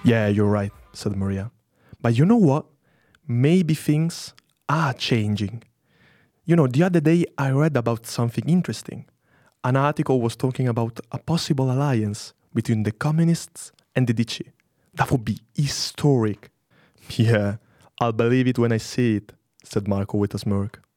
Yeah, you're right, said Maria. But you know what? Maybe things are changing. The other day I read about something interesting. An article was talking about a possible alliance between the communists and the DC. That would be historic. Yeah, I'll believe it when I see it, said Marco with a smirk.